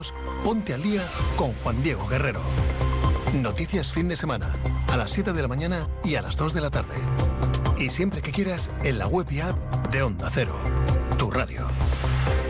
Ponte al día con Juan Diego Guerrero. Noticias fin de semana, a las 7 de la mañana y a las 2 de la tarde. Y siempre que quieras, en la web y app de Onda Cero, tu radio.